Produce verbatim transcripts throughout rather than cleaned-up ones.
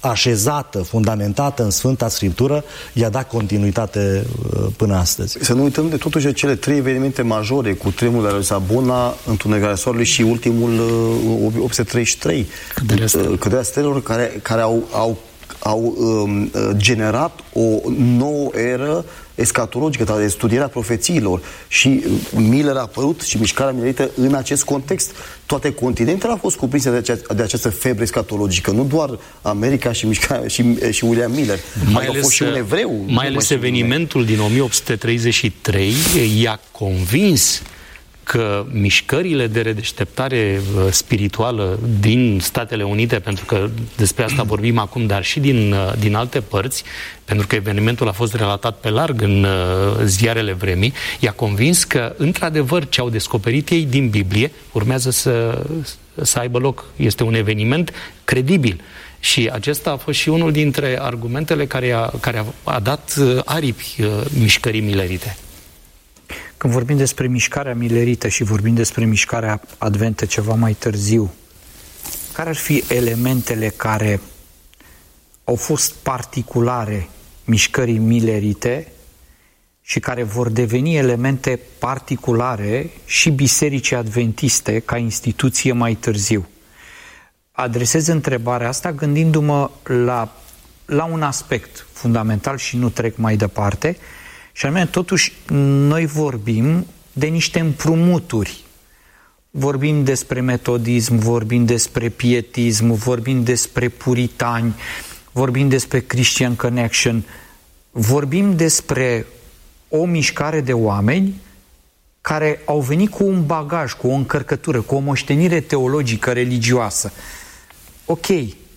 așezată, fundamentată în Sfânta Scriptură, i-a dat continuitate până astăzi. Să nu uităm de totuși cele trei evenimente majore, cu tremurul de la Lisabona, întunecarea soarelui și ultimul o mie opt sute treizeci și trei, căderea stelelor, care, care au, au, au um, generat o nouă eră escatologică, de studierea profețiilor, și Miller a apărut și mișcarea milerită în acest context. Toate continentele au fost cuprinse de, acea, de această febră escatologică, nu doar America și, mișcarea, și, și William Miller. Mai ales, a fost și un evreu. Mai ales evenimentul din o mie opt sute treizeci și trei i-a convins că mișcările de redeșteptare spirituală din Statele Unite, pentru că despre asta vorbim acum, dar și din, din alte părți, pentru că evenimentul a fost relatat pe larg în ziarele vremii, i-a convins că, într-adevăr, ce au descoperit ei din Biblie urmează să, să aibă loc. Este un eveniment credibil. Și acesta a fost și unul dintre argumentele care a, care a, a dat aripi mișcării milerite. Când vorbim despre mișcarea milerită și vorbim despre mișcarea adventă ceva mai târziu, care ar fi elementele care au fost particulare mișcării milerite și care vor deveni elemente particulare și bisericii adventiste ca instituție mai târziu? Adresez întrebarea asta gândindu-mă la, la un aspect fundamental și nu trec mai departe. Și anume, totuși, noi vorbim de niște împrumuturi. Vorbim despre metodism, vorbim despre pietism, vorbim despre puritani, vorbim despre Christian Connection, vorbim despre o mișcare de oameni care au venit cu un bagaj, cu o încărcătură, cu o moștenire teologică, religioasă. Ok,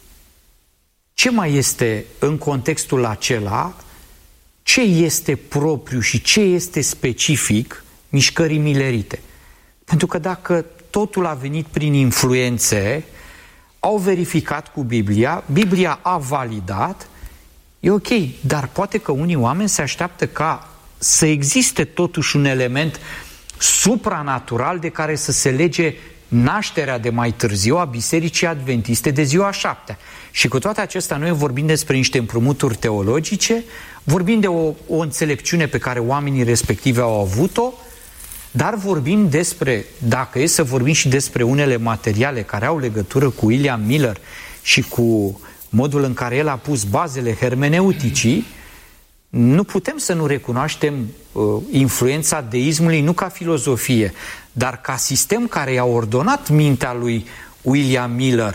ce mai este în contextul acela? Ce este propriu și ce este specific mișcării milerite? Pentru că dacă totul a venit prin influențe, au verificat cu Biblia, Biblia a validat, e ok, dar poate că unii oameni se așteaptă ca să existe totuși un element supranatural de care să se lege nașterea de mai târziu a Bisericii Adventiste de ziua șaptea. Și cu toate acestea noi vorbim despre niște împrumuturi teologice, vorbim de o, o înțelepciune pe care oamenii respectivi au avut-o, dar vorbim despre, dacă e să vorbim și despre unele materiale care au legătură cu William Miller și cu modul în care el a pus bazele hermeneuticii, nu putem să nu recunoaștem uh, influența deismului nu ca filozofie, dar ca sistem care i-a ordonat mintea lui William Miller.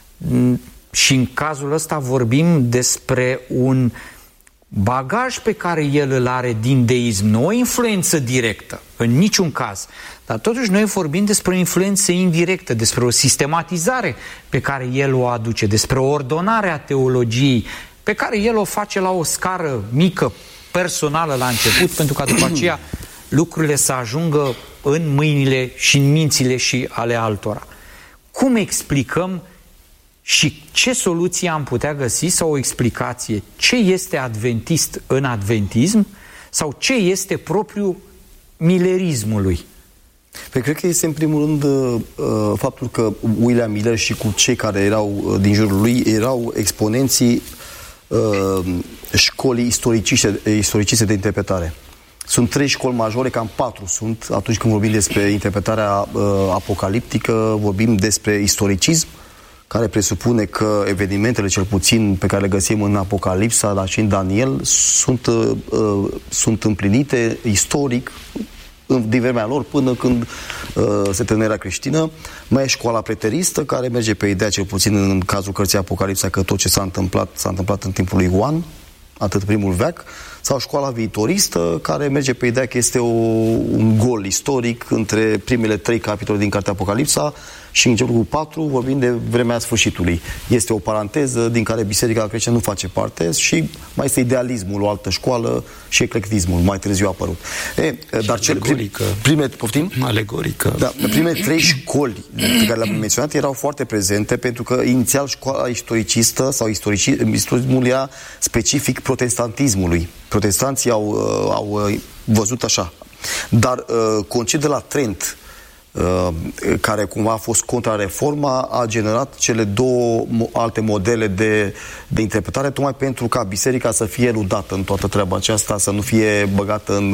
Și în cazul ăsta vorbim despre un bagaj pe care el îl are din deism, nu o influență directă, în niciun caz. Dar totuși noi vorbim despre o influență indirectă, despre o sistematizare pe care el o aduce, despre o ordonare a teologiei pe care el o face la o scară mică, personală la început, pentru ca după aceea lucrurile să ajungă în mâinile și în mințile și ale altora. Cum explicăm și ce soluție am putea găsi sau o explicație? Ce este adventist în adventism sau ce este propriu milerismului? Păi cred că este în primul rând uh, faptul că William Miller și cu cei care erau uh, din jurul lui erau exponenții uh, școlii istoriciste, istoriciste de interpretare. Sunt trei școli majore, cam patru sunt, atunci când vorbim despre interpretarea uh, apocaliptică, vorbim despre istoricism, care presupune că evenimentele, cel puțin pe care le găsim în Apocalipsa, dar și în Daniel, sunt, uh, sunt împlinite istoric din vremea lor până când uh, se termină era creștină. Mai e școala preteristă, care merge pe ideea, cel puțin în cazul cărții Apocalipsa, că tot ce s-a întâmplat, s-a întâmplat în timpul lui Ioan, atât primul veac, sau școala viitoristă, care merge pe ideea că este o, un gol istoric între primele trei capitole din cartea Apocalipsa și începutul patru vorbim de vremea sfârșitului. Este o paranteză din care Biserica creștină nu face parte și mai este idealismul, o altă școală, și eclectismul, mai târziu a apărut. E, dar cel, prim, prime, poftim? Alegorică. Da, primele trei școli pe care le-am menționat erau foarte prezente, pentru că inițial școala istoricistă sau istoricismul era specific protestantismului. Protestanții au, au văzut așa. Dar concediul de la Trent care cumva a fost contra reforma, a generat cele două alte modele de, de interpretare, tocmai pentru ca biserica să fie eludată în toată treaba aceasta, să nu fie băgată în,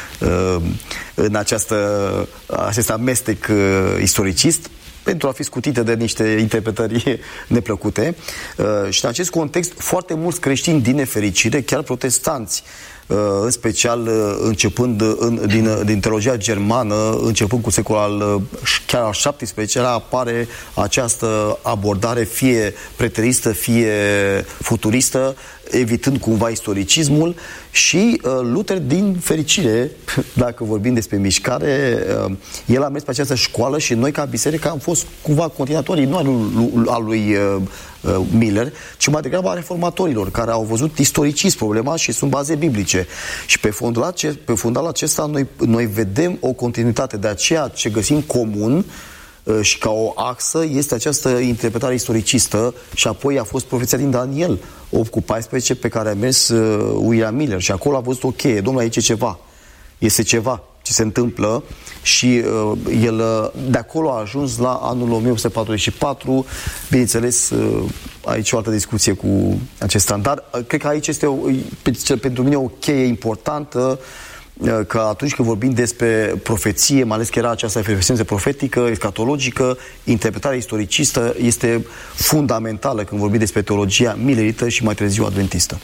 în această, acest amestec istoricist, pentru a fi scutite de niște interpretări neplăcute. Și în acest context, foarte mulți creștini, din nefericire, chiar protestanți, în special începând în, din, din teologia germană, începând cu secolul al, chiar al șaptesprezecelea, apare această abordare fie preteristă, fie futuristă, evitând cumva istoricismul, și uh, Luther, din fericire, dacă vorbim despre mișcare, uh, el a mers pe această școală și noi, ca biserică, am fost cumva continuatorii, nu al lui, al lui uh, uh, Miller, ci mai degrabă a reformatorilor, care au văzut istoricism problema și sunt baze biblice. Și pe fundal, acest, pe fundal acesta noi, noi vedem o continuitate. De aceea ce găsim comun și ca o axă este această interpretare istoricistă, și apoi a fost profeția din Daniel opt cu paisprezece pe care a mers uh, William Miller, și acolo a văzut o cheie. Domnule, aici e ceva. Este ceva ce se întâmplă, și uh, el uh, de acolo a ajuns la anul o mie opt sute patruzeci și patru. Bineînțeles, uh, aici o altă discuție cu acest standard. Uh, cred că aici este o, pentru mine o cheie importantă, că atunci când vorbim despre profeție, mai ales că era această efervescență profetică, escatologică, interpretarea istoricistă este fundamentală când vorbim despre teologia millerită și mai târziu adventistă.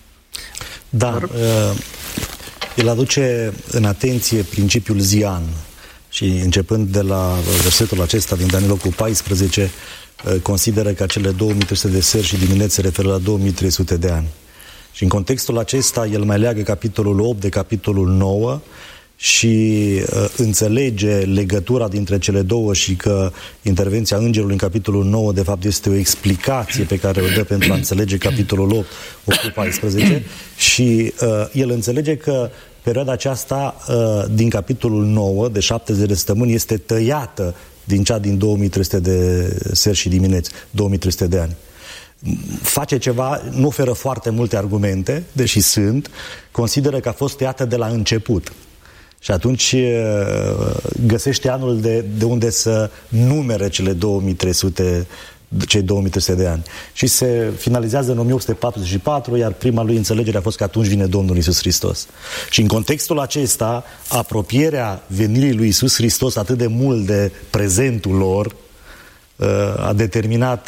Da, uh, el aduce în atenție principiul Zian, și începând de la versetul acesta din Daniel cu paisprezece, uh, consideră că cele două mii trei sute de seri și dimineți se referă la două mii trei sute de ani. Și în contextul acesta el mai leagă capitolul opt de capitolul nouă și uh, înțelege legătura dintre cele două, și că intervenția îngerului în capitolul nouă de fapt este o explicație pe care o dă pentru a înțelege capitolul opt, opt cu paisprezece, și uh, el înțelege că perioada aceasta uh, din capitolul nouă de șaptezeci de săptămâni este tăiată din cea din două mii trei sute de seri și dimineți, două mii trei sute de ani. Face ceva, nu oferă foarte multe argumente, deși sunt, consideră că a fost tăiată de la început. Și atunci găsește anul de, de unde să numere cele două mii trei sute, cei două mii trei sute de ani. Și se finalizează în o mie opt sute patruzeci și patru, iar prima lui înțelegere a fost că atunci vine Domnul Iisus Hristos. Și în contextul acesta, apropierea venirii lui Iisus Hristos atât de mult de prezentul lor a determinat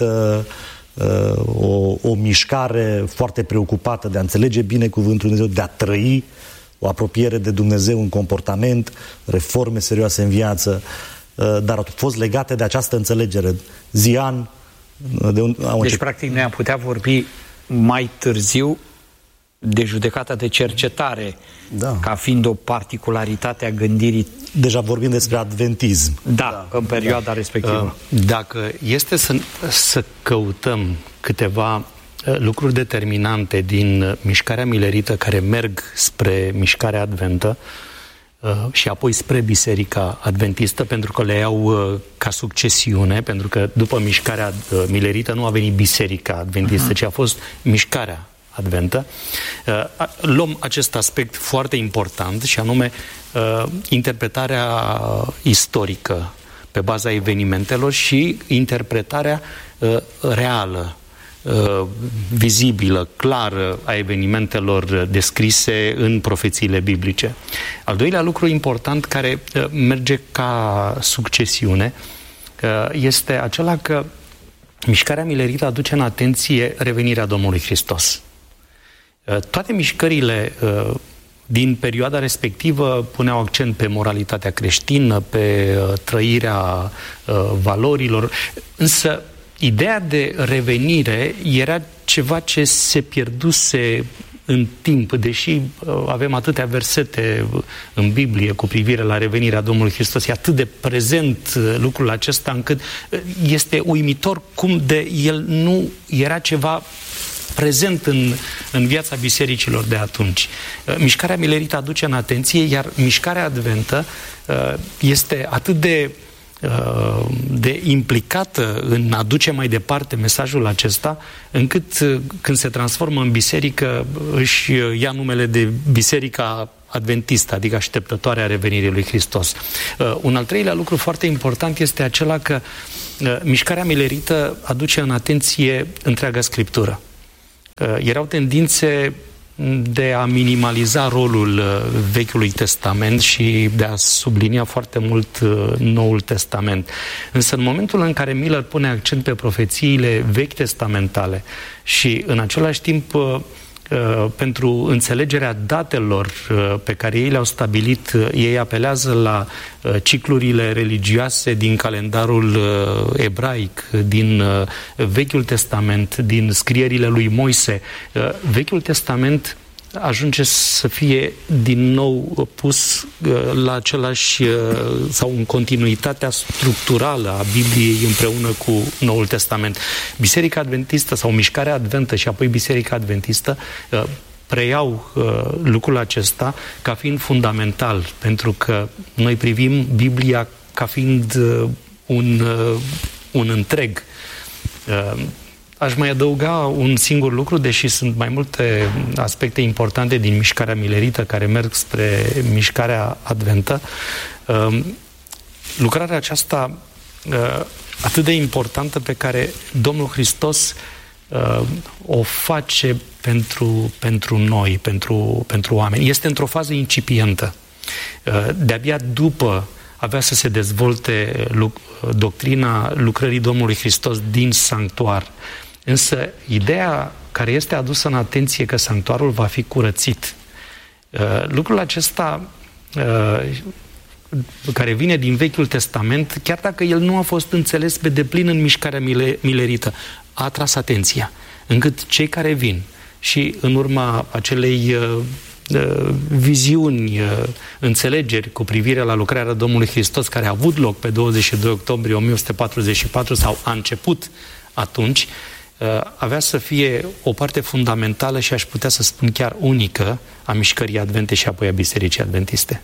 O, o mișcare foarte preocupată de a înțelege bine cuvântul Dumnezeu, de a trăi o apropiere de Dumnezeu în comportament, reforme serioase în viață, dar au fost legate de această înțelegere. Zian, de un, au deci, început... practic, noi am putea vorbi mai târziu de judecata de cercetare, da, ca fiind o particularitate a gândirii. Deja vorbim despre adventism. Da, da, în perioada da. respectivă. Dacă este să, să căutăm câteva lucruri determinante din mișcarea millerită care merg spre mișcarea adventă și apoi spre biserica adventistă, pentru că le iau ca succesiune, pentru că după mișcarea millerită nu a venit biserica adventistă, uh-huh. ci a fost mișcarea adventă, luăm acest aspect foarte important, și anume interpretarea istorică pe baza evenimentelor și interpretarea reală, vizibilă, clară a evenimentelor descrise în profețiile biblice. Al doilea lucru important care merge ca succesiune este acela că mișcarea millerită aduce în atenție revenirea Domnului Hristos. Toate mișcările uh, din perioada respectivă puneau accent pe moralitatea creștină, pe uh, trăirea uh, valorilor, însă ideea de revenire era ceva ce se pierduse în timp, deși uh, avem atâtea versete în Biblie cu privire la revenirea Domnului Hristos. E atât de prezent uh, lucrul acesta încât uh, este uimitor cum de el nu era ceva prezent în, în viața bisericilor de atunci. Mișcarea millerită aduce în atenție, iar mișcarea adventă este atât de, de implicată în a duce mai departe mesajul acesta, încât când se transformă în biserică își ia numele de Biserica adventistă, adică așteptătoarea revenirii lui Hristos. Uh, un al treilea lucru foarte important este acela că uh, mișcarea milerită aduce în atenție întreaga Scriptură. Uh, erau tendințe de a minimaliza rolul uh, Vechiului Testament și de a sublinia foarte mult uh, Noul Testament. Însă în momentul în care Miller pune accent pe profețiile vechi testamentale și în același timp uh, uh, pentru înțelegerea datelor uh, pe care ei le-au stabilit, uh, ei apelează la uh, ciclurile religioase din calendarul uh, ebraic, din uh, Vechiul Testament, din scrierile lui Moise. Uh, Vechiul Testament ajunge să fie din nou pus uh, la același uh, sau în continuitatea structurală a Bibliei împreună cu Noul Testament. Biserica Adventistă sau Mișcarea Adventă și apoi Biserica Adventistă uh, preiau uh, lucrul acesta ca fiind fundamental, pentru că noi privim Biblia ca fiind uh, un, uh, un întreg. Uh, Aș mai adăuga un singur lucru, deși sunt mai multe aspecte importante din mișcarea milerită care merg spre mișcarea adventă. Lucrarea aceasta atât de importantă pe care Domnul Hristos o face pentru, pentru noi, pentru, pentru oameni. Este într-o fază incipientă. De-abia după avea să se dezvolte doctrina lucrării Domnului Hristos din sanctuar. Însă, ideea care este adusă în atenție că sanctuarul va fi curățit, lucrul acesta care vine din Vechiul Testament, chiar dacă el nu a fost înțeles pe deplin în mișcarea milerită, a atras atenția, încât cei care vin și în urma acelei viziuni, înțelegeri cu privire la lucrarea Domnului Hristos care a avut loc pe douăzeci și doi octombrie o mie o sută patruzeci și patru sau a început atunci, avea să fie o parte fundamentală și aș putea să spun chiar unică a mișcării advente și apoi a Bisericii Adventiste.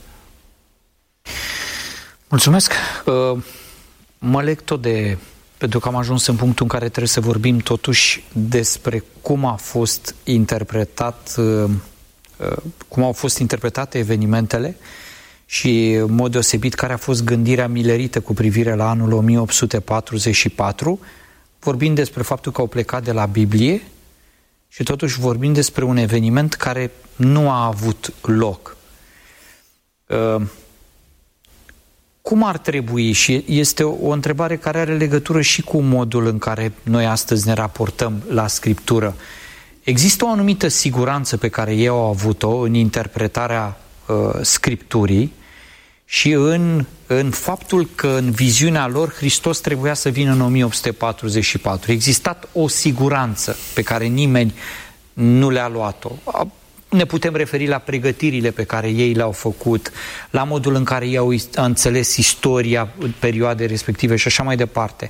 Mulțumesc! Mă leg tot de... pentru că am ajuns în punctul în care trebuie să vorbim totuși despre cum a fost interpretat, cum au fost interpretate evenimentele și, în mod deosebit, care a fost gândirea milerită cu privire la anul o mie opt sute patruzeci și patru, vorbind despre faptul că au plecat de la Biblie și totuși vorbim despre un eveniment care nu a avut loc. Cum ar trebui, și este o întrebare care are legătură și cu modul în care noi astăzi ne raportăm la Scriptură, există o anumită siguranță pe care ei au avut-o în interpretarea uh, Scripturii și în, în faptul că în viziunea lor Hristos trebuia să vină în o mie opt sute patruzeci și patru. A existat o siguranță pe care nimeni nu le-a luat-o. Ne putem referi la pregătirile pe care ei le-au făcut, la modul în care ei au înțeles istoria în perioade respective și așa mai departe.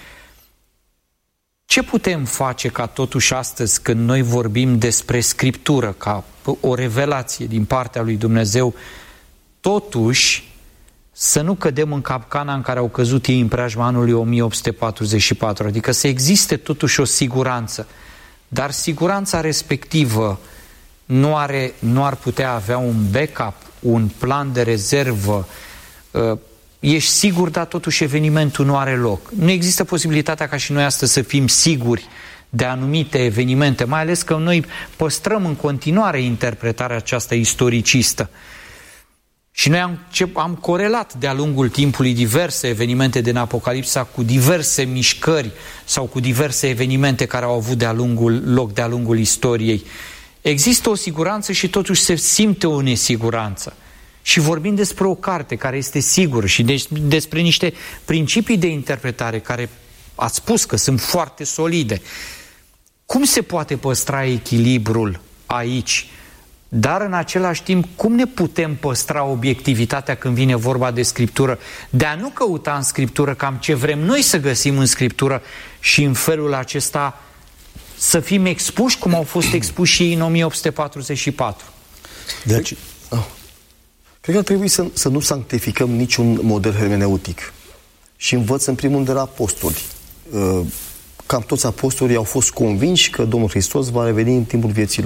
Ce putem face ca totuși astăzi, când noi vorbim despre Scriptură, ca o revelație din partea lui Dumnezeu, totuși să nu cădem în capcana în care au căzut ei în preajma anului o mie opt sute patruzeci și patru, adică să existe totuși o siguranță, dar siguranța respectivă nu, are, nu ar putea avea un backup, un plan de rezervă. Ești sigur, dar totuși evenimentul nu are loc. Nu există posibilitatea ca și noi astăzi să fim siguri de anumite evenimente, mai ales că noi păstrăm în continuare interpretarea aceasta istoricistă. Și noi am, am corelat de-a lungul timpului diverse evenimente din Apocalipsa cu diverse mișcări sau cu diverse evenimente care au avut de-a lungul, loc de-a lungul istoriei. Există o siguranță și totuși se simte o nesiguranță. Și vorbim despre o carte care este sigură și de- despre niște principii de interpretare care ați spus că sunt foarte solide. Cum se poate păstra echilibrul aici? Dar în același timp, cum ne putem păstra obiectivitatea când vine vorba de Scriptură? De a nu căuta în Scriptură cam ce vrem noi să găsim în Scriptură și în felul acesta să fim expuși cum au fost expuși și ei în o mie opt sute patruzeci și patru. Deci, oh. Cred că ar trebui să, să nu sanctificăm niciun model hermeneutic. Și învăț în primul rând de la apostoli. Cam toți apostolii au fost convinși că Domnul Hristos va reveni în timpul vieții lor.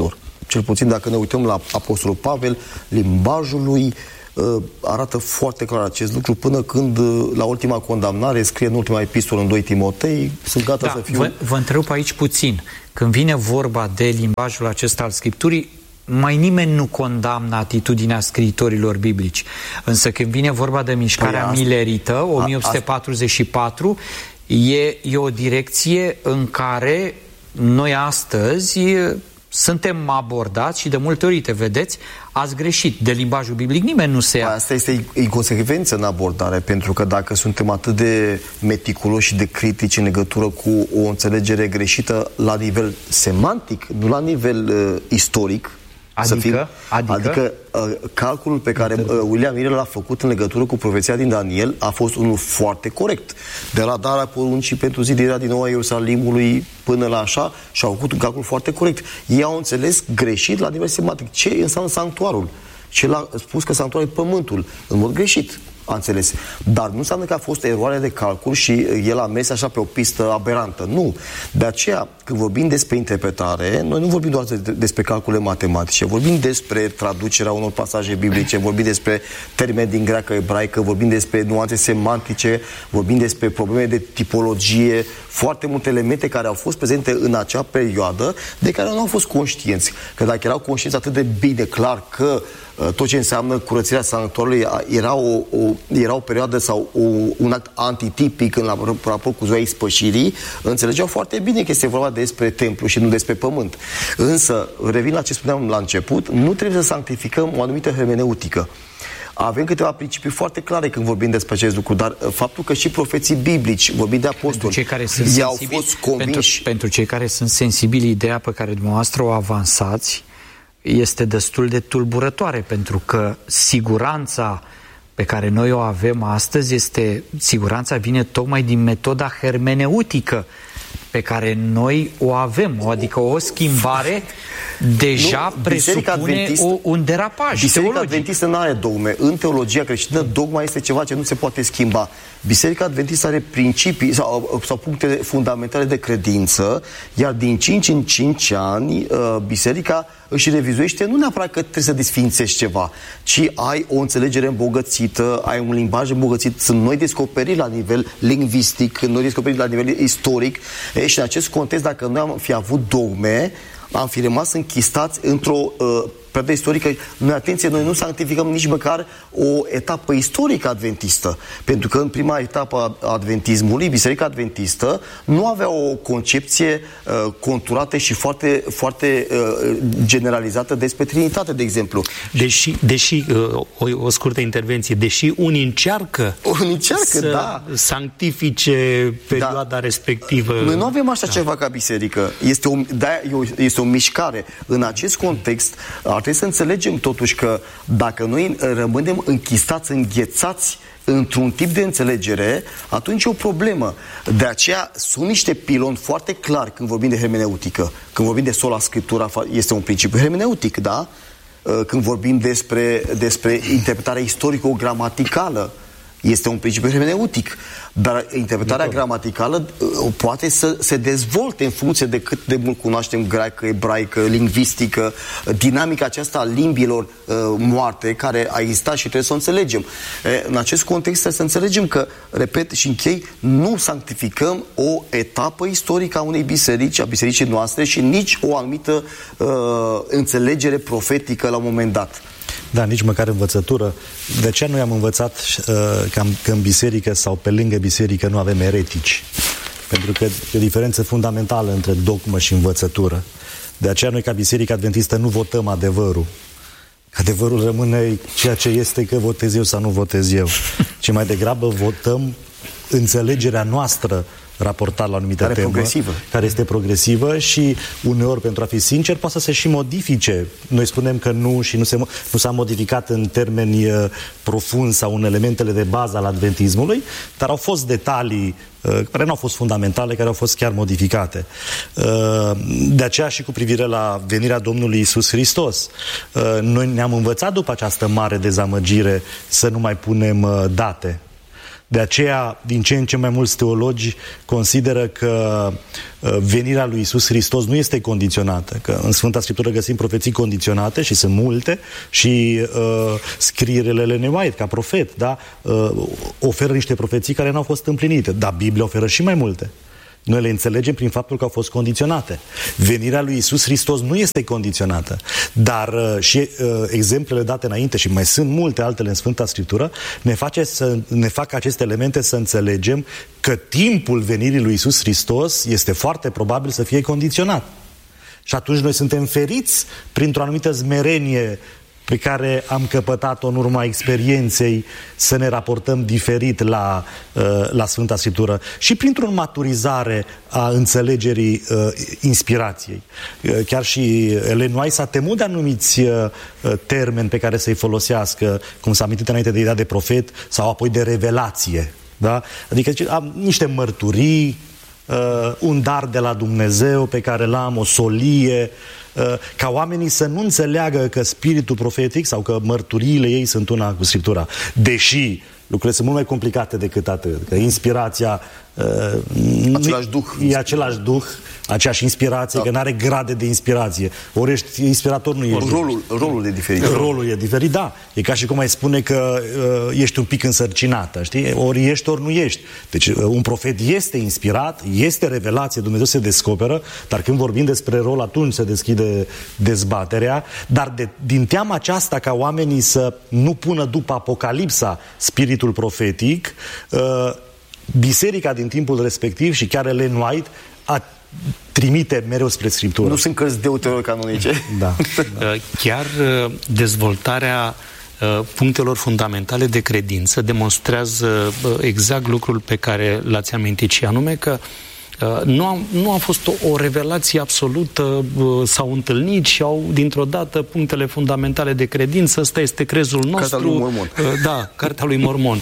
cel puțin dacă ne uităm la Apostolul Pavel, limbajul lui arată foarte clar acest lucru, până când la ultima condamnare scrie în ultima epistolă în doi Timotei, sunt gata da, să fiu... Vă, vă întreb aici puțin. Când vine vorba de limbajul acesta al Scripturii, mai nimeni nu condamnă atitudinea scriitorilor biblici. Însă când vine vorba de mișcarea păi milerită, o mie opt sute patruzeci și patru, e, e o direcție în care noi astăzi suntem abordați și de multe ori, te vedeți, ați greșit. De limbajul biblic nimeni nu se ia. Asta este inconsecvență în abordare, pentru că dacă suntem atât de meticuloși și de critici în legătură cu o înțelegere greșită la nivel semantic, nu la nivel uh, istoric, Adică, să fim, adică? adică uh, calculul pe care uh, William Miller l-a făcut în legătură cu profeția din Daniel a fost unul foarte corect. De la darea poruncii pentru zidirea din nou a Ierusalimului până la așa, și-au făcut un calcul foarte corect. Ei au înțeles greșit la nivel semantic ce înseamnă sanctuarul. Și el a spus că sanctuarul e pământul, în mod greșit. A înțeles. Dar nu înseamnă că a fost eroare de calcul și el a mers așa pe o pistă aberantă. Nu. De aceea, când vorbim despre interpretare, noi nu vorbim doar despre calcule matematice, vorbim despre traducerea unor pasaje biblice, vorbim despre termeni din greacă ebraică, vorbim despre nuanțe semantice, vorbim despre probleme de tipologie, foarte multe elemente care au fost prezente în acea perioadă, de care nu au fost conștienți. Că dacă erau conștienți atât de bine, clar, că tot ce înseamnă curățirea sanctuarului era o, o, era o perioadă sau o, un act antitipic în raport cu ziua ispășirii, înțelegeau foarte bine că este vorba despre templu și nu despre pământ. Însă, revin la ce spuneam la început, nu trebuie să sanctificăm o anumită hermeneutică. Avem câteva principii foarte clare când vorbim despre acest lucru, dar faptul că și profeții biblici, vorbim de apostoli, cei care sunt i-au sensibili, fost convinși... Pentru, pentru cei care sunt sensibili, ideea pe care dumneavoastră o avansați este destul de tulburătoare, pentru că siguranța pe care noi o avem astăzi este, siguranța vine tocmai din metoda hermeneutică pe care noi o avem, adică o schimbare deja nu, presupune o, un derapaj Biserica teologic. Adventistă nu are dogme. În teologia creștină, dogma este ceva ce nu se poate schimba. Biserica Adventistă are principii sau, sau puncte fundamentale de credință, iar din cinci în cinci ani Biserica își revizuiește, nu neapărat că trebuie să desfințești ceva, ci ai o înțelegere îmbogățită, ai un limbaj îmbogățit, sunt noi descoperiri la nivel lingvistic, noi descoperiri la nivel istoric. E, și în acest context, dacă noi am fi avut dogme, am fi rămas închistați într-o uh, perioadă istorică. Noi, atenție, noi nu sanctificăm nici măcar o etapă istorică adventistă. Pentru că în prima etapă a adventismului, Biserica Adventistă nu avea o concepție uh, conturată și foarte, foarte uh, generalizată despre Trinitate, de exemplu. Deși, deși uh, o, o scurtă intervenție, deși unii încearcă, unii încearcă să da. sanctifice perioada da. respectivă. Noi nu avem așa da. ceva ca biserică. Este o, da, este o mișcare. În acest context, ar trebui să înțelegem totuși că dacă noi rămânem închistați, înghețați într-un tip de înțelegere, atunci e o problemă. De aceea sunt niște piloni foarte clari când vorbim de hermeneutică. Când vorbim de sola scriptura, este un principiu hermeneutic, da? Când vorbim despre, despre interpretarea istorico-gramaticală, este un principiu hermeneutic. Dar interpretarea Bun. gramaticală uh, poate să se dezvolte în funcție de cât de mult cunoaștem greacă, ebraică, lingvistică, dinamica aceasta a limbilor uh, moarte care a existat și trebuie să o înțelegem. E, în acest context trebuie să înțelegem că, repet și închei, nu sanctificăm o etapă istorică a unei biserici, a bisericii noastre și nici o anumită uh, înțelegere profetică la un moment dat. Da, nici măcar învățătură. De ce noi am învățat uh, că, că în biserică sau pe lângă biserică nu avem eretici? Pentru că e o diferență fundamentală între dogmă și învățătură. De aceea noi ca Biserica Adventistă nu votăm adevărul. Adevărul rămâne ceea ce este, că votez eu sau nu votez eu. Ci mai degrabă votăm înțelegerea noastră raportat la o anumită care temă, progresivă. care este progresivă și uneori, pentru a fi sincer, poate să se și modifice. Noi spunem că nu și nu, se, nu s-a modificat în termeni uh, profunzi sau în elementele de bază al adventismului, dar au fost detalii uh, care nu au fost fundamentale, care au fost chiar modificate. Uh, de aceea și cu privire la venirea Domnului Iisus Hristos, uh, noi ne-am învățat după această mare dezamăgire să nu mai punem uh, date. De aceea, din ce în ce mai mulți teologi consideră că venirea lui Iisus Hristos nu este condiționată, că în Sfânta Scriptură găsim profeții condiționate și sunt multe și uh, scrierile Ellen White ca profet, da, uh, oferă niște profeții care n-au fost împlinite, dar Biblia oferă și mai multe. Noi le înțelegem prin faptul că au fost condiționate. Venirea lui Iisus Hristos nu este condiționată, dar uh, și uh, exemplele date înainte, și mai sunt multe altele în Sfânta Scriptură, ne, face să, ne fac aceste elemente să înțelegem că timpul venirii lui Iisus Hristos este foarte probabil să fie condiționat. Și atunci noi suntem feriți printr-o anumită smerenie pe care am căpătat-o în urma experienței să ne raportăm diferit la, la Sfânta Scriptură și printr-o maturizare a înțelegerii uh, inspirației. Uh, chiar și Ellen White s-a temut de anumiți uh, termeni pe care să-i folosească, cum s-a amintit înainte de ideea de profet sau apoi de revelație. Da? Adică am niște mărturii, uh, un dar de la Dumnezeu pe care l-am, o solie, ca oamenii să nu înțeleagă că spiritul profetic sau că mărturiile ei sunt una cu Scriptura. Deși lucrurile sunt mult mai complicate decât atât. Că inspirația uh, același duh. E același duh, aceeași inspirație, da. Că nu are grade de inspirație. Ori ești inspirator, nu ești. Rolul, rolul e diferit. Rolul e diferit, da. E ca și cum ai spune că uh, ești un pic însărcinată, știi? Ori ești, ori nu ești. Deci uh, un profet este inspirat, este revelație, Dumnezeu se descoperă, dar când vorbim despre rol, atunci se deschide dezbaterea. Dar de, din teama aceasta ca oamenii să nu pună după Apocalipsa spiritul profetic, uh, biserica din timpul respectiv și chiar Ellen White a trimite mereu spre Scriptură. Nu sunt cărți deuterocanonice. Da. Da. Chiar dezvoltarea punctelor fundamentale de credință demonstrează exact lucrul pe care l-ați amintit, și anume că nu a, nu a fost o, o revelație absolută, s-au întâlnit și au dintr-o dată punctele fundamentale de credință, ăsta este crezul nostru. Cartea lui Mormon. Da, Cartea lui Mormon.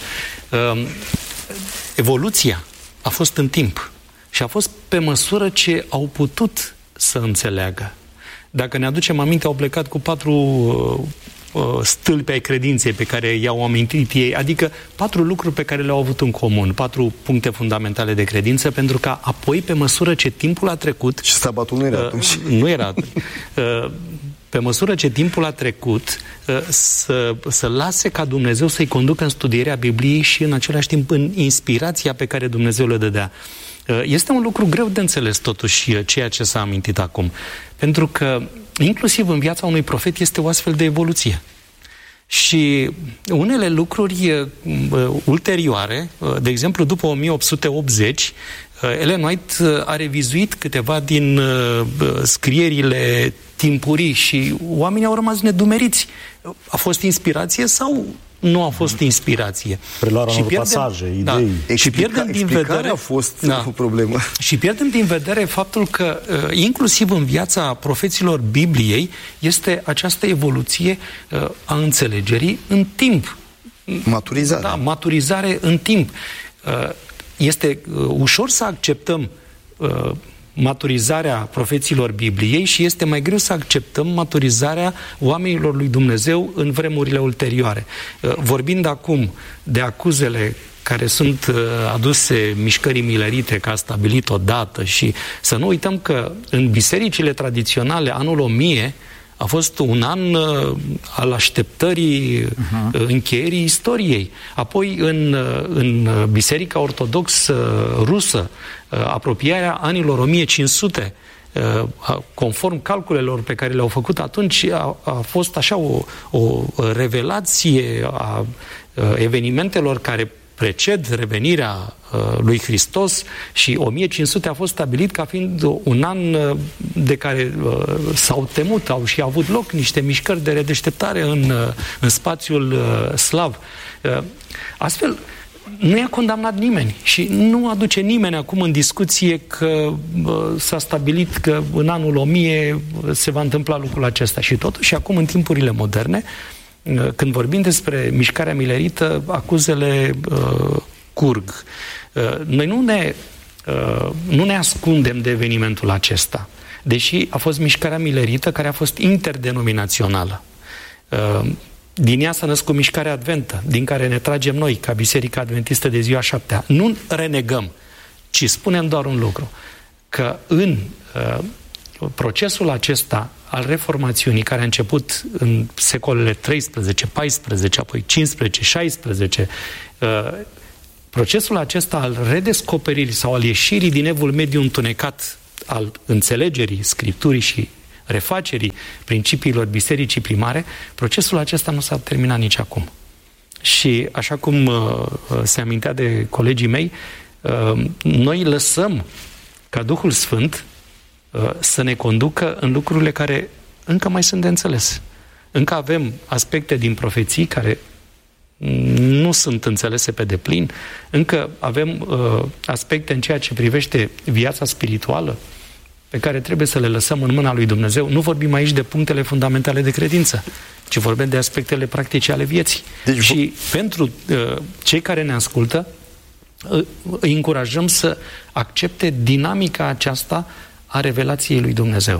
Evoluția a fost în timp și a fost pe măsură ce au putut să înțeleagă. Dacă ne aducem aminte, au plecat cu patru uh, stâlpi ai credinței pe care i-au amintit ei, adică patru lucruri pe care le-au avut în comun, patru puncte fundamentale de credință, pentru că apoi, pe măsură ce timpul a trecut... Și sabatul nu era uh, atunci. Nu era atunci. Uh, pe măsură ce timpul a trecut, să, să lase ca Dumnezeu să-i conducă în studierea Bibliei și în același timp în inspirația pe care Dumnezeu le dădea. Este un lucru greu de înțeles totuși ceea ce s-a amintit acum. Pentru că inclusiv în viața unui profet este o astfel de evoluție. Și unele lucruri uh, ulterioare, uh, de exemplu după o mie opt sute optzeci, uh, Ellen White a revizuit câteva din uh, scrierile timpurii și oamenii au rămas nedumeriți. A fost inspirație sau nu a fost inspirație? Preluarea unor pasaje, idei. Da, Explica, și pierdem din vedere a fost da, o problemă. Și pierdem din vedere faptul că uh, inclusiv în viața profeților Bibliei este această evoluție uh, a înțelegerii în timp. Maturizare. Da, maturizare în timp. Uh, este uh, ușor să acceptăm uh, maturizarea profeților Bibliei și este mai greu să acceptăm maturizarea oamenilor lui Dumnezeu în vremurile ulterioare. Vorbind acum de acuzele care sunt aduse mișcării milerite că a stabilit o dată, și să nu uităm că în bisericile tradiționale anul o mie a fost un an uh, al așteptării uh-huh. încheierii istoriei. Apoi în, în Biserica Ortodoxă Rusă, uh, apropierea anilor o mie cinci sute, uh, conform calculelor pe care le-au făcut atunci, a, a fost așa o, o revelație a uh, evenimentelor care preced revenirea uh, lui Hristos, și o mie cinci sute a fost stabilit ca fiind un an uh, de care uh, s-au temut, au și avut loc niște mișcări de redeșteptare în, uh, în spațiul uh, slav. Uh, astfel, nu i-a condamnat nimeni și nu aduce nimeni acum în discuție că uh, s-a stabilit că în anul o mie se va întâmpla lucrul acesta. Și totuși, acum, în timpurile moderne, când vorbim despre mișcarea milerită, acuzele uh, curg. Uh, noi nu ne, uh, nu ne ascundem de evenimentul acesta, deși a fost mișcarea milerită care a fost interdenominațională. Uh, din ea s-a născut mișcarea adventă, din care ne tragem noi, ca Biserica Adventistă de ziua șaptea. Nu renegăm, ci spunem doar un lucru, că în uh, procesul acesta al reformațiunii, care a început în secolele treisprezece, paisprezece, apoi cincisprezece, șaisprezece, uh, procesul acesta al redescoperirii sau al ieșirii din evul mediu întunecat al înțelegerii Scripturii și refacerii principiilor bisericii primare, procesul acesta nu s-a terminat nici acum. Și așa cum uh, se amintea de colegii mei, uh, noi lăsăm ca Duhul Sfânt uh, să ne conducă în lucrurile care încă mai sunt de înțeles. Încă avem aspecte din profeții care nu sunt înțelese pe deplin, încă avem uh, aspecte în ceea ce privește viața spirituală, pe care trebuie să le lăsăm în mâna lui Dumnezeu. Nu vorbim aici de punctele fundamentale de credință, ci vorbim de aspectele practice ale vieții. Deci, și pentru uh, cei care ne ascultă, uh, îi încurajăm să accepte dinamica aceasta a revelației lui Dumnezeu.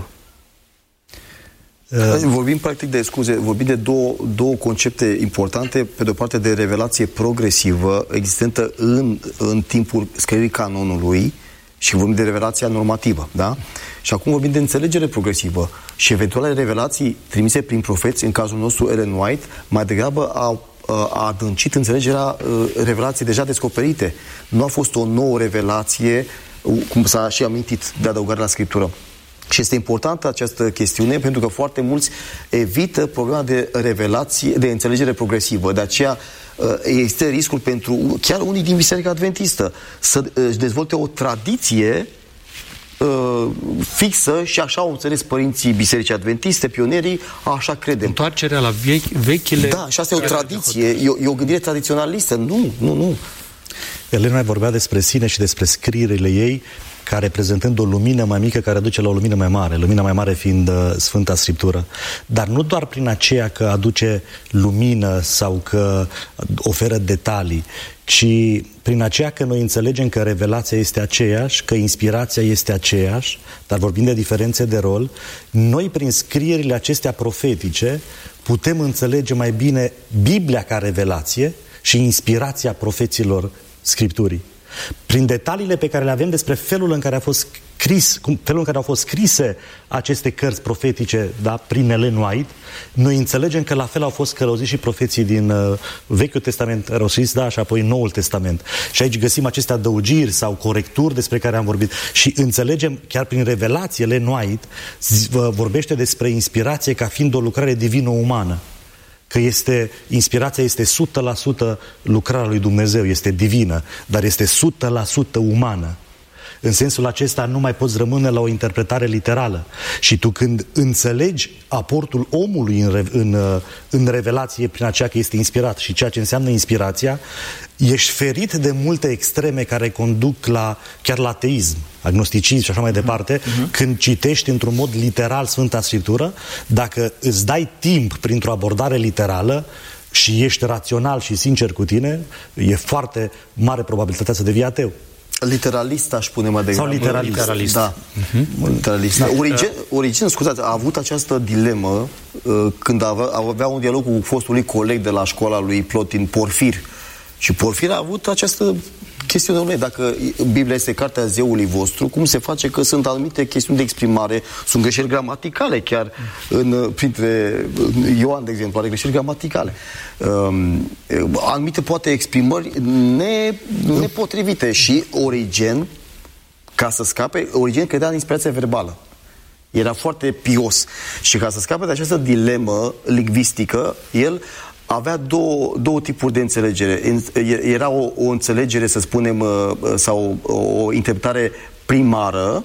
Uh, vorbim practic de, scuze, vorbim de două, două concepte importante. Pe de o parte de revelație progresivă existentă în, în timpul scrierii canonului, și vorbim de revelația normativă, da? Și acum vorbim de înțelegere progresivă și eventuale revelații trimise prin profeți, în cazul nostru Ellen White, mai degrabă au a adâncit înțelegerea revelației deja descoperite. Nu a fost o nouă revelație, cum s-a și amintit, de adăugare la Scriptură. Și este importantă această chestiune pentru că foarte mulți evită problema de revelație, de înțelegere progresivă. De aceea există riscul pentru chiar unii din Biserica Adventistă să își dezvolte o tradiție uh, fixă și așa au înțeles părinții Bisericii Adventiste, pionerii, așa credem. Întoarcerea la vechi, vechile... Da, și asta e o tradiție, e o, e o gândire tradiționalistă. Nu, nu, nu. Elena mai vorbea despre sine și despre scrierile ei, ca reprezentând o lumină mai mică care aduce la o lumină mai mare, lumina mai mare fiind uh, Sfânta Scriptură. Dar nu doar prin aceea că aduce lumină sau că oferă detalii, ci prin aceea că noi înțelegem că revelația este aceeași, că inspirația este aceeași, dar vorbim de diferențe de rol, noi prin scrierile acestea profetice putem înțelege mai bine Biblia ca revelație și inspirația profeților Scripturii. Prin detaliile pe care le avem despre felul în care a fost scris, felul în care au fost scrise aceste cărți profetice, da, prin Ellen White, noi înțelegem că la fel au fost călăuziți și profeții din uh, Vechiul Testament, răușiți, da, și apoi Noul Testament. Și aici găsim aceste adăugiri sau corecturi despre care am vorbit și înțelegem, chiar prin revelație, Ellen White vorbește despre inspirație ca fiind o lucrare divină-umană. Că este, inspirația este o sută la sută lucrarea lui Dumnezeu, este divină, dar este o sută la sută umană. În sensul acesta nu mai poți rămâne la o interpretare literală. Și tu când înțelegi aportul omului în, în, în revelație prin aceea că este inspirat și ceea ce înseamnă inspirația, ești ferit de multe extreme care conduc la, chiar la ateism, agnosticism și așa mai departe, uh-huh. când citești într-un mod literal Sfânta Scriptură, dacă îți dai timp printr-o abordare literală și ești rațional și sincer cu tine, e foarte mare probabilitatea să devii ateu. Literalist, aș spune mai degrabă. Sau literalist. Literalist. Da. Uh-huh. Literalist. Da. Origen, Origen, scuzați, a avut această dilemă uh, când avea, avea un dialog cu fostul lui coleg de la școala lui Plotin, Porfir. Și Porfir a avut această chestiune, domnule, dacă Biblia este cartea zeului vostru, cum se face că sunt anumite chestiuni de exprimare, sunt greșeli gramaticale chiar, în, printre Ioan, de exemplu, are greșeli gramaticale. Um, anumite, poate, exprimări ne, nepotrivite și Origen, ca să scape, Origen credea în inspirația verbală. Era foarte pios. Și ca să scape de această dilemă lingvistică, el avea două, două tipuri de înțelegere. Era o, o înțelegere, să spunem, sau o interpretare primară,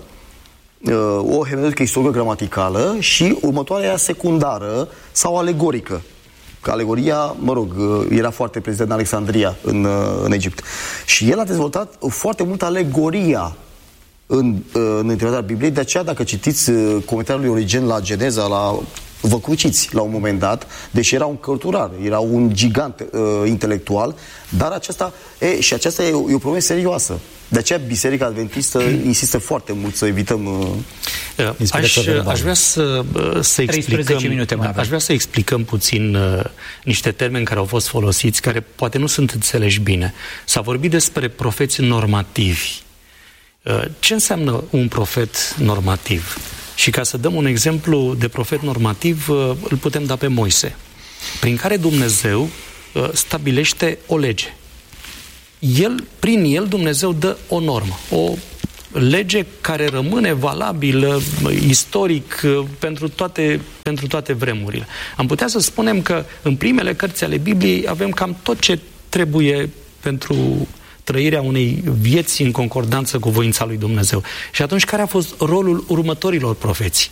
o hermeneutică istorico-gramaticală și următoarea era secundară sau alegorică. Că alegoria, mă rog, era foarte prezentă în Alexandria, în, în Egipt. Și el a dezvoltat foarte mult alegoria în, în interpretarea Bibliei. De aceea, dacă citiți comentariul lui Origen la Geneza, la văcruciți la un moment dat, deși era un cărturar, era un gigant uh, intelectual, dar aceasta, e, și aceasta e o, e o problemă serioasă. De aceea Biserica Adventistă insistă foarte mult să evităm uh, aș, aș vrea să, să explicăm aș vrea să explicăm puțin uh, niște termeni care au fost folosiți, care poate nu sunt înțeleși bine. S-a vorbit despre profeți normativi. Uh, ce înseamnă un profet normativ? Și ca să dăm un exemplu de profet normativ, uh, îl putem da pe Moise, prin care Dumnezeu uh, stabilește o lege. El, prin el, Dumnezeu dă o normă, o lege care rămâne valabilă, istoric, pentru toate, pentru toate vremurile. Am putea să spunem că în primele cărți ale Bibliei avem cam tot ce trebuie pentru trăirea unei vieți în concordanță cu voința lui Dumnezeu. Și atunci, care a fost rolul următorilor profeți?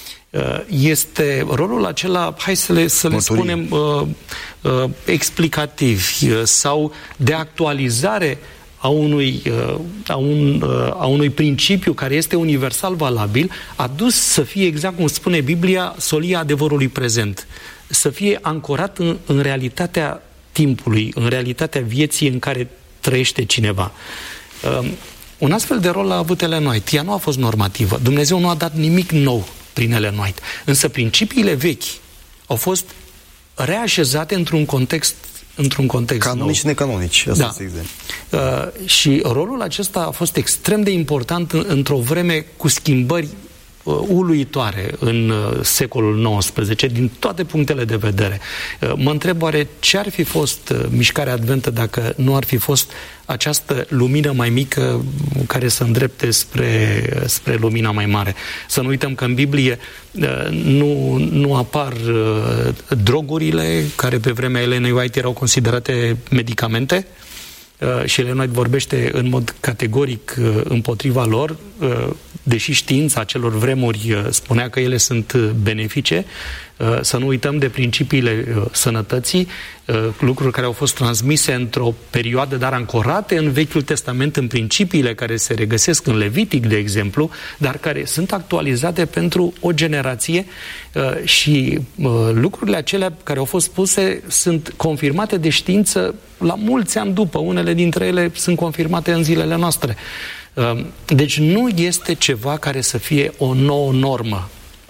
Este rolul acela, hai să le, să le spunem, uh, uh, explicativ uh, sau de actualizare a unui, uh, a, un, uh, a unui principiu care este universal valabil, adus să fie, exact cum spune Biblia, solia adevărului prezent, să fie ancorat în, în realitatea timpului, în realitatea vieții în care trăiește cineva. Uh, un astfel de rol a avut Ellen White. Ea nu a fost normativă. Dumnezeu nu a dat nimic nou prin Ellen White. Însă principiile vechi au fost reașezate într-un context într-un context canonici nou. și necanonici. Asta da. este exemplu. Uh, și rolul acesta a fost extrem de important în, într-o vreme cu schimbări uh, uluitoare în uh, secolul nouăsprezece, din toate punctele de vedere. Uh, mă întreb oare ce ar fi fost uh, mișcarea adventă dacă nu ar fi fost această lumină mai mică care să îndrepte spre, spre lumina mai mare. Să nu uităm că în Biblie uh, nu, nu apar uh, drogurile, care pe vremea Ellenei White erau considerate medicamente, uh, și Ellen White vorbește în mod categoric uh, împotriva lor, uh, deși știința acelor vremuri uh, spunea că ele sunt benefice. Uh, să nu uităm de principiile uh, sănătății, uh, lucruri care au fost transmise într-o perioadă, dar ancorate în Vechiul Testament, în principiile care se regăsesc în Levitic, de exemplu, dar care sunt actualizate pentru o generație uh, și uh, lucrurile acelea care au fost spuse sunt confirmate de știință la mulți ani după. Unele dintre ele sunt confirmate în zilele noastre. Uh, deci nu este ceva care să fie o nouă normă,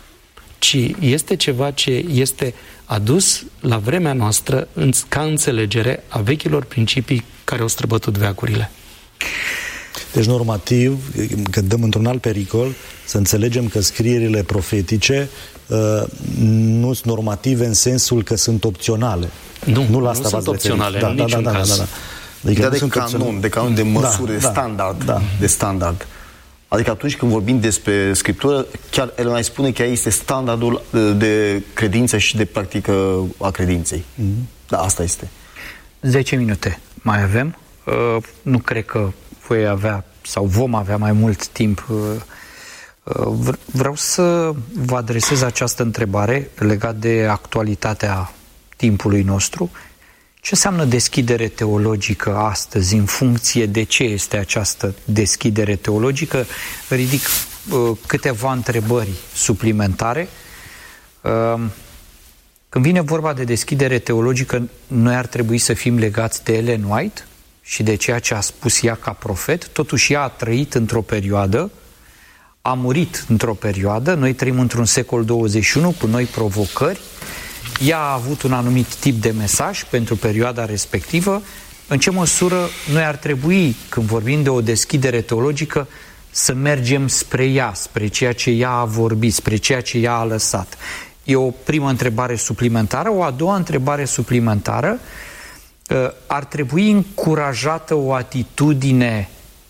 ci este ceva ce este adus la vremea noastră în, ca înțelegere a vechilor principii care au străbătut veacurile. Deci normativ, că dăm într-un alt pericol, să înțelegem că scrierile profetice uh, nu sunt normative în sensul că sunt opționale. Nu, nu, la asta nu sunt opționale, da, în da, niciun da, da, caz. Da, da, da. Adică de canon, de canon de măsuri, da, de standard, da. de standard. Adică atunci când vorbim despre Scriptură, chiar el mai spune că ea este standardul de credință și de practică a credinței. Mm-hmm. Da, asta este. zece minute mai avem. Uh, nu cred că voi avea sau vom avea mai mult timp. Uh, uh, vreau să vă adresez această întrebare legat de actualitatea timpului nostru. Ce înseamnă deschidere teologică astăzi, în funcție de ce este această deschidere teologică? Ridic uh, câteva întrebări suplimentare. Uh, când vine vorba de deschidere teologică, noi ar trebui să fim legați de Ellen White și de ceea ce a spus ea ca profet. Totuși ea a trăit într-o perioadă, a murit într-o perioadă, noi trăim într-un secol douăzeci și unu cu noi provocări. Ea a avut un anumit tip de mesaj pentru perioada respectivă. În ce măsură noi ar trebui, când vorbim de o deschidere teologică, să mergem spre ea, spre ceea ce ea a vorbit, spre ceea ce ea a lăsat? E o primă întrebare suplimentară. O a doua întrebare suplimentară: ar trebui încurajată o atitudine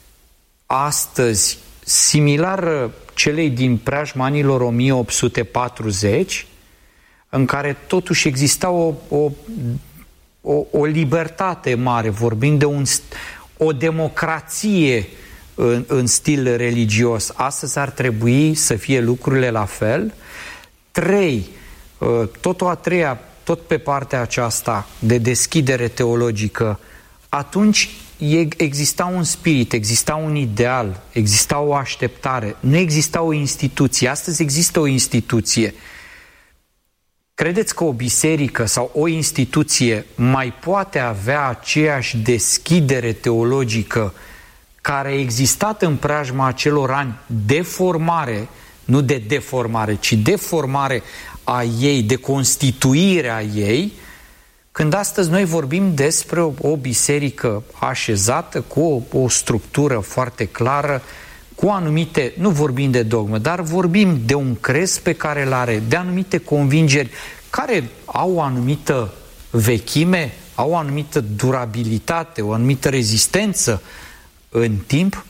astăzi similară celei din preajma anilor o mie opt sute patruzeci, în care totuși exista o, o, o, o libertate mare, vorbind de un, o democrație în, în stil religios. Astăzi ar trebui să fie lucrurile la fel. Trei, tot o a treia, tot pe partea aceasta de deschidere teologică, atunci exista un spirit, exista un ideal, exista o așteptare, nu exista o instituție. Astăzi există o instituție. credeți că o biserică sau o instituție mai poate avea aceeași deschidere teologică care a existat în preajma acelor ani de formare, nu de deformare, ci de formare a ei, de constituire a ei, când astăzi noi vorbim despre o, o biserică așezată cu o, o structură foarte clară, cu anumite, nu vorbim de dogmă, dar vorbim de un crez pe care îl are, de anumite convingeri care au o anumită vechime, au o anumită durabilitate, o anumită rezistență în timp?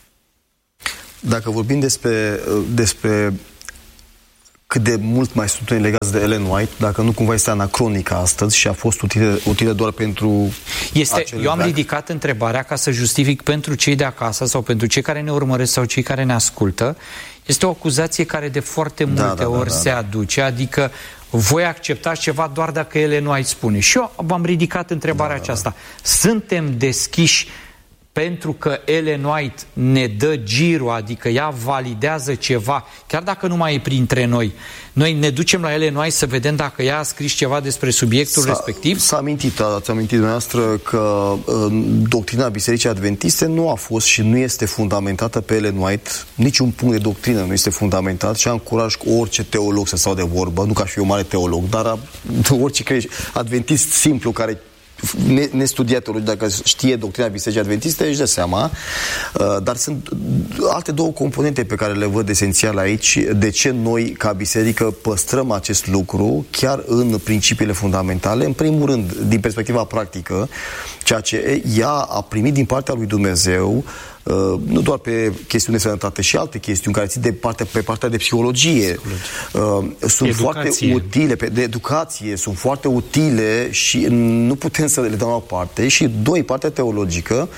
Dacă vorbim despre, despre cât de mult mai sunt unii legați de Ellen White, dacă nu cumva este anacronică astăzi și a fost utilă, utilă doar pentru... Este, eu am veac. ridicat întrebarea ca să justific pentru cei de acasă sau pentru cei care ne urmăresc sau cei care ne ascultă. Este o acuzație care de foarte multe da, da, ori da, da, se aduce, adică voi acceptați ceva doar dacă Ellen White spune. Și eu v-am ridicat întrebarea da, aceasta. Da. Suntem deschiși pentru că Ellen White ne dă girul, adică ea validează ceva, chiar dacă nu mai e printre noi. Noi ne ducem la Ellen White să vedem dacă ea a scris ceva despre subiectul respectiv? S-a amintit, ați amintit dumneavoastră că uh, doctrina Bisericii Adventiste nu a fost și nu este fundamentată pe Ellen White, niciun punct de doctrină nu este fundamentat și am curaj cu orice teolog să stau de vorbă, nu ca și eu mare teolog, dar orice creștin, adventist simplu care nestudiat teologie, dacă știe doctrina Bisericii Adventiste, își dă seama. Dar sunt alte două componente pe care le văd esențiale aici. De ce noi, ca biserică, păstrăm acest lucru chiar în principiile fundamentale? În primul rând, din perspectiva practică, ceea ce ea a primit din partea lui Dumnezeu, nu doar pe chestiuni de sănătate și alte chestiuni care țin de partea, pe partea de psihologie, psihologie. sunt educație. foarte utile, de educație, sunt foarte utile și nu putem să le dăm la o parte. Și doi, partea teologică,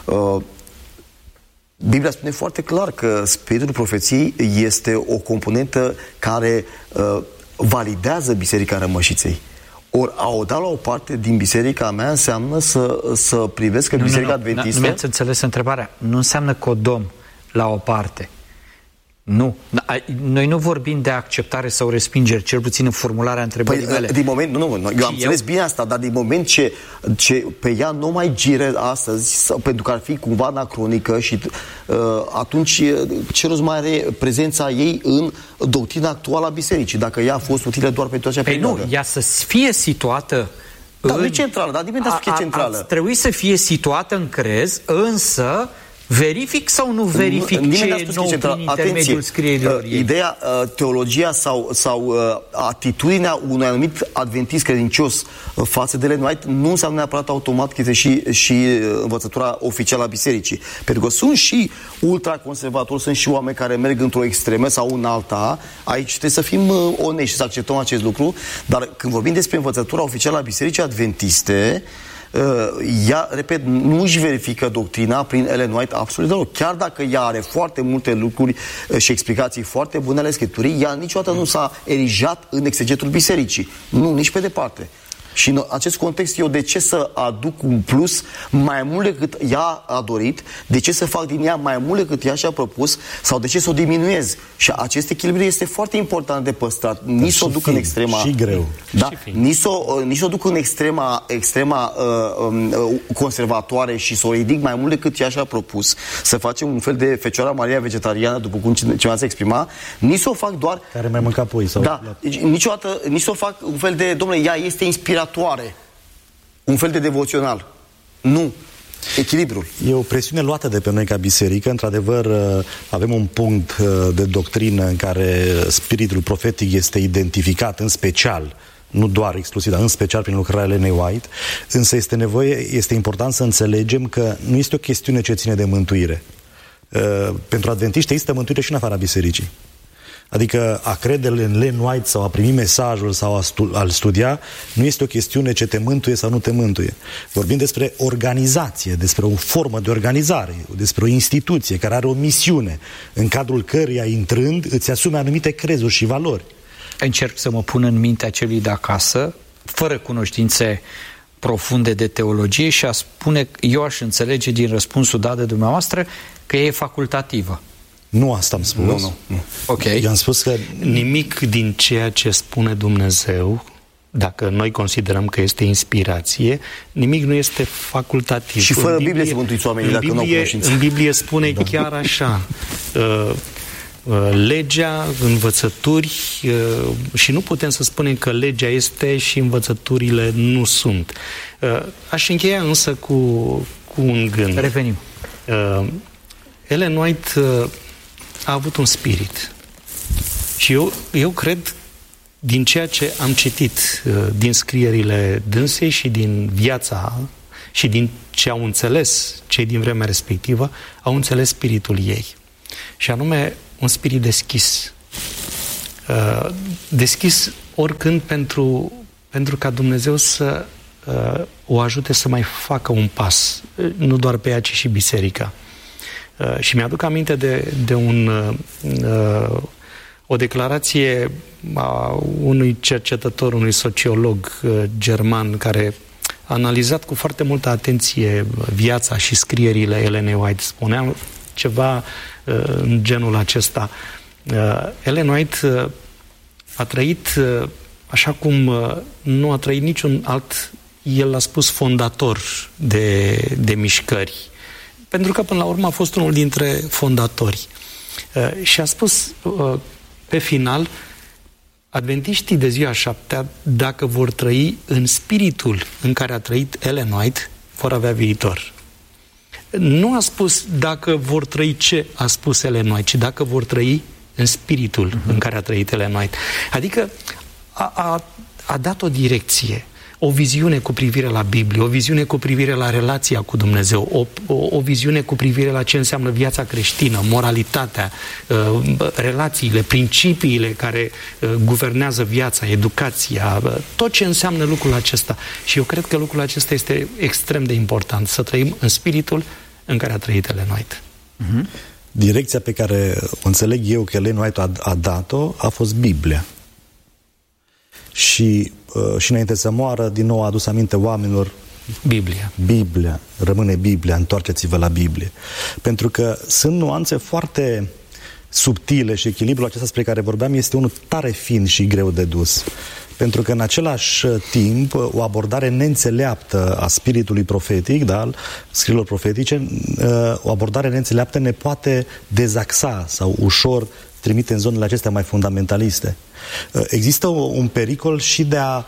Biblia spune foarte clar că spiritul profeției este o componentă care validează Biserica Rămășiței. Ori a o da la o parte din biserica mea înseamnă să, să privesc că nu, Biserica nu, nu, Adventistă... Nu mi-ați înțeles întrebarea. Nu înseamnă că o dom la o parte. Nu. Noi nu vorbim de acceptare sau respingere, cel puțin în formularea întrebării păi, mele. Din moment, nu, nu, eu am înțeles eu... bine asta, dar din moment ce, ce pe ea nu mai gire astăzi, sau, pentru că ar fi cumva anacronică și uh, atunci ce rost mai are prezența ei în doctrina actuală a bisericii, dacă ea a fost utilă doar pentru acea perioadă. Păi nu, ea să fie situată da, în... nu e centrală, dar dimensia să fie centrală. Ar trebui să fie situată în crez, însă verific sau nu verific nu, ce e nou prin intermediul scrierilor ei? Ideea, teologia sau, sau atitudinea unui anumit adventist credincios față de Ellen White nu înseamnă neapărat automat că este și, și învățătura oficială a bisericii. Pentru că sunt și ultraconservatori, sunt și oameni care merg într-o extremă sau în alta. Aici trebuie să fim onești, să acceptăm acest lucru. Dar când vorbim despre învățătura oficială a Bisericii Adventiste, ea, repet, nu își verifică doctrina prin Ellen White absolut deloc. Chiar dacă ea are foarte multe lucruri și explicații foarte bune ale Scripturii, ea niciodată nu s-a erijat în exegetul bisericii. Nu, nici pe departe. Și în acest context, eu de ce să aduc un plus mai mult decât ea a dorit, de ce să fac din ea mai mult decât ea și-a propus, sau de ce să o diminuez? Și acest echilibru este foarte important de păstrat. Nici să o duc în extrema... Și greu. Da? Nici să nici o duc în extrema, extrema uh, uh, conservatoare și să o ridic mai mult decât ea și-a propus. Să facem un fel de Fecioara Maria vegetariană, după cum cineva se exprima, nici să o fac doar... Care mai mânca pui sau... Da, niciodată, nici să o fac un fel de... Dom'le, ea este inspirată un fel de devoțional. Nu. Echilibrul. E o presiune luată de pe noi ca biserică. Într-adevăr, avem un punct de doctrină în care spiritul profetic este identificat în special, nu doar exclusiv, dar în special prin lucrarea Ellen White, însă este nevoie, este important să înțelegem că nu este o chestiune ce ține de mântuire. Pentru adventiști există mântuire și în afara bisericii. Adică a crede în Ellen White sau a primi mesajul sau a stu- a-l studia nu este o chestiune ce te mântuie sau nu te mântuie. Vorbim despre organizație, despre o formă de organizare, despre o instituție care are o misiune în cadrul căreia, intrând, îți asume anumite crezuri și valori. Încerc să mă pun în mintea celui de acasă, fără cunoștințe profunde de teologie, și a spune, eu aș înțelege din răspunsul dat de dumneavoastră că e facultativă. Nu asta am spus. Nu, nu, nu. Ok. Eu am spus că... Nimic din ceea ce spune Dumnezeu, dacă noi considerăm că este inspirație, nimic nu este facultativ. Și fără Biblie, Biblie se mântuiți oamenii dacă nu au cunoștință. În Biblie spune da. chiar așa, uh, uh, legea, învățături, uh, și nu putem să spunem că legea este și învățăturile nu sunt. Uh, aș încheia însă cu, cu un gând. Revenim. Uh, Ellen White uh, a avut un spirit. Și eu, eu cred, din ceea ce am citit uh, din scrierile dânsei și din viața și din ce au înțeles cei din vremea respectivă, au înțeles spiritul ei. Și anume un spirit deschis. Uh, deschis oricând pentru, pentru ca Dumnezeu să uh, o ajute să mai facă un pas. Uh, nu doar pe ea, ci și biserica. Uh, și mi-aduc aminte de, de un... Uh, o declarație a unui cercetător, unui sociolog uh, german care a analizat cu foarte multă atenție viața și scrierile Ellenei White. Spunea ceva uh, în genul acesta. Uh, Ellen White uh, a trăit uh, așa cum uh, nu a trăit niciun alt, el a spus, fondator de, de mișcări. Pentru că până la urmă a fost unul dintre fondatori. Uh, și a spus uh, pe final, adventiștii de ziua șaptea, dacă vor trăi în spiritul în care a trăit Ellen White, vor avea viitor. Nu a spus dacă vor trăi ce a spus Ellen White, ci dacă vor trăi în spiritul uh-huh. în care a trăit Ellen White. Adică a, a, a dat o direcție, o viziune cu privire la Biblie, o viziune cu privire la relația cu Dumnezeu, o, o, o viziune cu privire la ce înseamnă viața creștină, moralitatea, uh, relațiile, principiile care uh, guvernează viața, educația, uh, tot ce înseamnă lucrul acesta. Și eu cred că lucrul acesta este extrem de important, să trăim în spiritul în care a trăit Ellen White. Uh-huh. Direcția pe care o înțeleg eu că Ellen White a, a dat-o a fost Biblia. Și, uh, și înainte să moară, din nou a adus aminte oamenilor Biblia. Biblia, rămâne Biblia, întoarceți-vă la Biblie. Pentru că sunt nuanțe foarte subtile și echilibrul acesta despre care vorbeam este unul tare fin și greu de dus. Pentru că în același timp o abordare neînțeleaptă a spiritului profetic, da, al scrierilor profetice, o abordare neînțeleaptă ne poate dezaxa sau ușor trimite în zonele acestea mai fundamentaliste. Există un pericol și de a,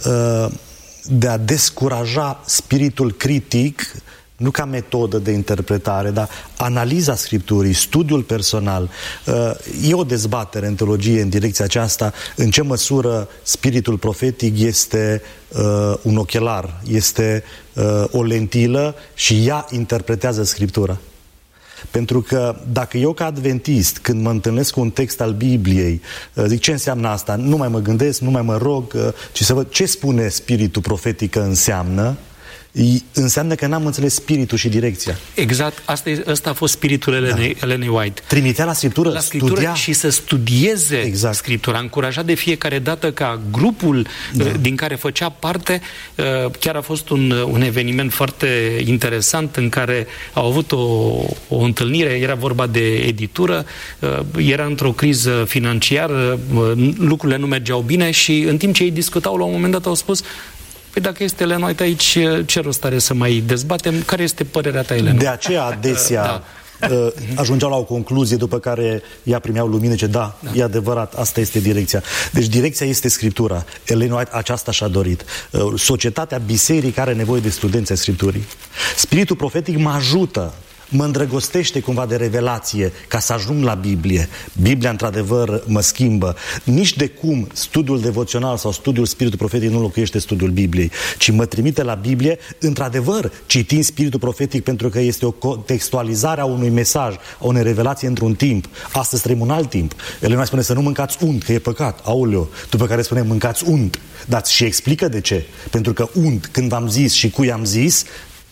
de a descuraja spiritul critic, nu ca metodă de interpretare, dar analiza Scripturii, studiul personal. E o dezbatere în teologie în direcția aceasta, în ce măsură spiritul profetic este un ochelar, este o lentilă și ea interpretează Scriptura. Pentru că dacă eu ca adventist, când mă întâlnesc cu un text al Bibliei, zic ce înseamnă asta, nu mai mă gândesc, nu mai mă rog, ci să văd ce spune spiritul profetic că înseamnă, înseamnă că n-am înțeles spiritul și direcția. Exact, asta, e, asta a fost spiritul Ellenei, da. Ellenei White. Trimitea la Scriptură, la Scriptură studia. Și să studieze exact. Scriptura. Încurajat de fiecare dată ca grupul da. din care făcea parte, chiar a fost un, un eveniment foarte interesant în care au avut o, o întâlnire, era vorba de editură, era într-o criză financiară, lucrurile nu mergeau bine și în timp ce ei discutau, la un moment dat au spus: păi dacă este Ellen White aici, ce rost are să mai dezbatem? Care este părerea ta, Ellen? De aceea adesea da. ajungeau la o concluzie după care ea primeau lumină, ce da, da, e adevărat, asta este direcția. Deci direcția este Scriptura. Ellen White aceasta și-a dorit. Societatea bisericii are nevoie de studenți ai Scripturii. Spiritul profetic mă ajută, mă îndrăgostește cumva de revelație ca să ajung la Biblie. Biblia, într-adevăr, mă schimbă. Nici de cum studiul devoțional sau studiul spiritul profetic nu locuiește studiul Bibliei, ci mă trimite la Biblie, într-adevăr, citind spiritul profetic, pentru că este o contextualizare a unui mesaj, a unei revelații într-un timp. Astăzi trăim un alt timp. Elena spune să nu mâncați unt, că e păcat. Aoleo. După care spune mâncați unt. Dar și explică de ce. Pentru că unt, când v-am zis și cui am zis,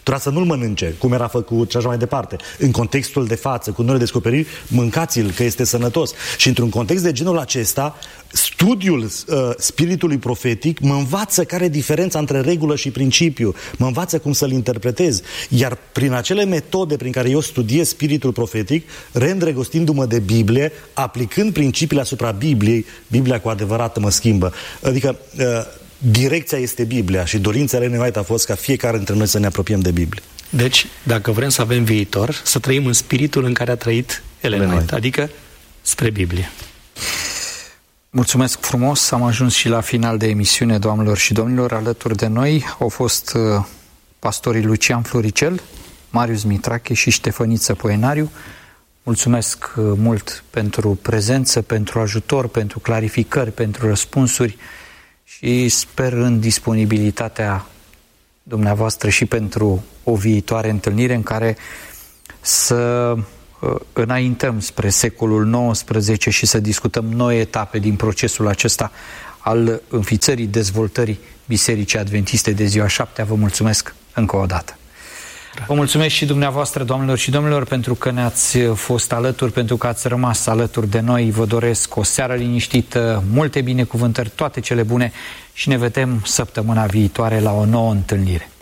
Trebuia să nu-l mănânce, cum era făcut și așa mai departe. În contextul de față, cu noile descoperiri, mâncați-l, că este sănătos. Și într-un context de genul acesta, studiul uh, spiritului profetic mă învață care e diferența între regulă și principiu, mă învață cum să-l interpretez. Iar prin acele metode prin care eu studiez spiritul profetic, reîndrăgostindu-mă de Biblie, aplicând principiile asupra Bibliei, Biblia cu adevărat mă schimbă. Adică uh, direcția este Biblia și dorința Eleni White a fost ca fiecare dintre noi să ne apropiem de Biblie. Deci, dacă vrem să avem viitor, să trăim în spiritul în care a trăit Ellen White, adică spre Biblie. Mulțumesc frumos, am ajuns și la final de emisiune, doamnelor și domnilor. Alături de noi au fost uh, pastorii Lucian Floricel, Marius Mitrache și Ștefăniță Poenariu. Mulțumesc uh, mult pentru prezență, pentru ajutor, pentru clarificări, pentru răspunsuri și sper în disponibilitatea dumneavoastră și pentru o viitoare întâlnire în care să înaintăm spre secolul nouăsprezece și să discutăm noi etape din procesul acesta al înființării, dezvoltării Bisericii Adventiste de ziua șaptea. Vă mulțumesc încă o dată. Vă mulțumesc și dumneavoastră, doamnelor și domnilor, pentru că ne-ați fost alături, pentru că ați rămas alături de noi. Vă doresc o seară liniștită, multe binecuvântări, toate cele bune și ne vedem săptămâna viitoare la o nouă întâlnire.